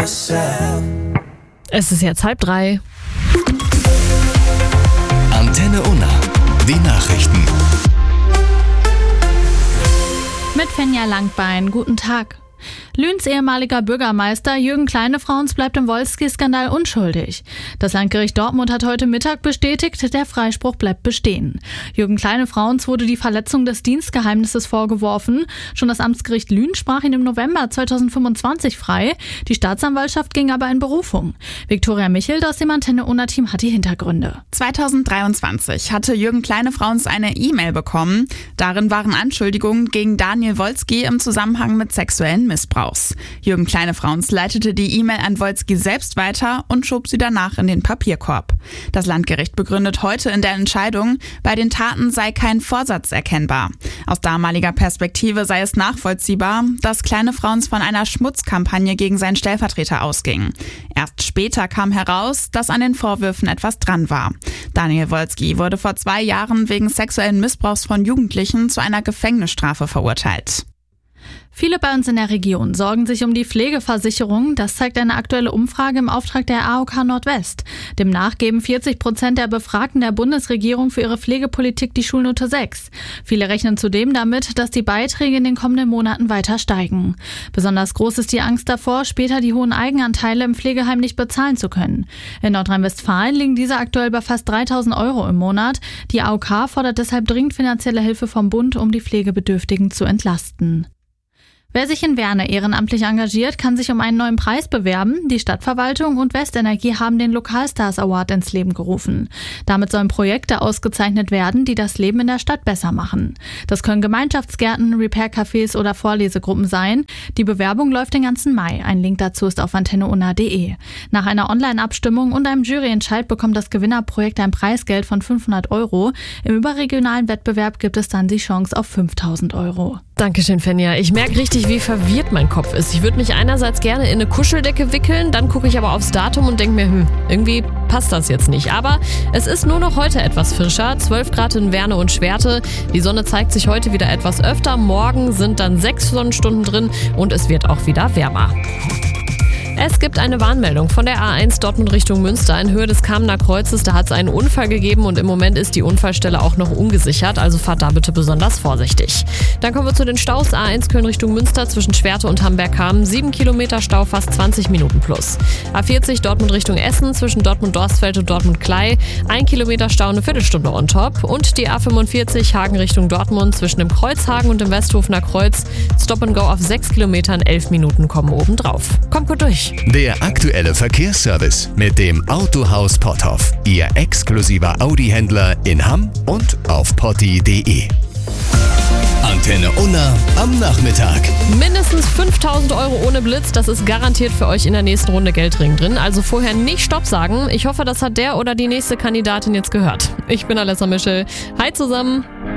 myself. Es ist jetzt 2:30. Antenne Unna, die Nachrichten. Mit Fenja Langbein, guten Tag. Lüns ehemaliger Bürgermeister Jürgen Kleinefrauns bleibt im Wolski-Skandal unschuldig. Das Landgericht Dortmund hat heute Mittag bestätigt, der Freispruch bleibt bestehen. Jürgen Kleinefrauns wurde die Verletzung des Dienstgeheimnisses vorgeworfen. Schon das Amtsgericht Lünen sprach ihn im November 2025 frei. Die Staatsanwaltschaft ging aber in Berufung. Viktoria Michelt aus dem Antenne Unna Team hat die Hintergründe. 2023 hatte Jürgen Kleinefrauns eine E-Mail bekommen. Darin waren Anschuldigungen gegen Daniel Wolski im Zusammenhang mit sexuellen Missbrauchs. Jürgen Kleinefrauns leitete die E-Mail an Wolski selbst weiter und schob sie danach in den Papierkorb. Das Landgericht begründet heute in der Entscheidung, bei den Taten sei kein Vorsatz erkennbar. Aus damaliger Perspektive sei es nachvollziehbar, dass Kleinefrauns von einer Schmutzkampagne gegen seinen Stellvertreter ausging. Erst später kam heraus, dass an den Vorwürfen etwas dran war. Daniel Wolski wurde vor 2 Jahren wegen sexuellen Missbrauchs von Jugendlichen zu einer Gefängnisstrafe verurteilt. Viele bei uns in der Region sorgen sich um die Pflegeversicherung. Das zeigt eine aktuelle Umfrage im Auftrag der AOK Nordwest. Demnach geben 40% der Befragten der Bundesregierung für ihre Pflegepolitik die Schulnote 6. Viele rechnen zudem damit, dass die Beiträge in den kommenden Monaten weiter steigen. Besonders groß ist die Angst davor, später die hohen Eigenanteile im Pflegeheim nicht bezahlen zu können. In Nordrhein-Westfalen liegen diese aktuell bei fast 3.000 € im Monat. Die AOK fordert deshalb dringend finanzielle Hilfe vom Bund, um die Pflegebedürftigen zu entlasten. Wer sich in Werne ehrenamtlich engagiert, kann sich um einen neuen Preis bewerben. Die Stadtverwaltung und Westenergie haben den Lokalstars Award ins Leben gerufen. Damit sollen Projekte ausgezeichnet werden, die das Leben in der Stadt besser machen. Das können Gemeinschaftsgärten, Repair-Cafés oder Vorlesegruppen sein. Die Bewerbung läuft den ganzen Mai. Ein Link dazu ist auf antenneunna.de. Nach einer Online-Abstimmung und einem Juryentscheid bekommt das Gewinnerprojekt ein Preisgeld von 500 €. Im überregionalen Wettbewerb gibt es dann die Chance auf 5.000 €. Dankeschön, Fenja. Ich merke richtig, wie verwirrt mein Kopf ist. Ich würde mich einerseits gerne in eine Kuscheldecke wickeln, dann gucke ich aber aufs Datum und denke mir, irgendwie passt das jetzt nicht. Aber es ist nur noch heute etwas frischer, 12 Grad in Werne und Schwerte. Die Sonne zeigt sich heute wieder etwas öfter. Morgen sind dann 6 Sonnenstunden drin und es wird auch wieder wärmer. Es gibt eine Warnmeldung von der A1 Dortmund Richtung Münster in Höhe des Kamener Kreuzes. Da hat es einen Unfall gegeben und im Moment ist die Unfallstelle auch noch ungesichert. Also fahrt da bitte besonders vorsichtig. Dann kommen wir zu den Staus. A1 Köln Richtung Münster zwischen Schwerte und Hamberg-Hamm. 7 Kilometer Stau, fast 20 Minuten plus. A40 Dortmund Richtung Essen zwischen Dortmund-Dorsfeld und Dortmund-Klei. 1 Kilometer Stau, eine Viertelstunde on top. Und die A45 Hagen Richtung Dortmund zwischen dem Kreuzhagen und dem Westhofener Kreuz. Stop and go auf 6 Kilometern, 11 Minuten kommen oben drauf. Kommt gut durch. Der aktuelle Verkehrsservice mit dem Autohaus Potthoff. Ihr exklusiver Audi-Händler in Hamm und auf potti.de. Antenne Unna am Nachmittag. Mindestens 5.000 € ohne Blitz, das ist garantiert für euch in der nächsten Runde Geldring drin. Also vorher nicht Stopp sagen. Ich hoffe, das hat der oder die nächste Kandidatin jetzt gehört. Ich bin Alessa Mischel. Hi zusammen.